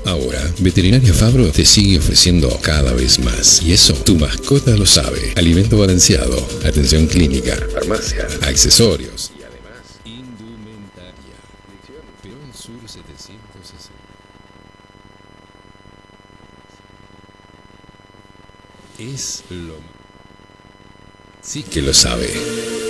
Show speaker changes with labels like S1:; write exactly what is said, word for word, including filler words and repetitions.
S1: Ahora, Veterinaria Fabro te sigue ofreciendo cada vez más. Y eso, tu mascota lo sabe. Alimento balanceado, atención clínica, farmacia, accesorios y además indumentaria. Perón Sur setecientos sesenta. Es lo... Sí que lo sabe.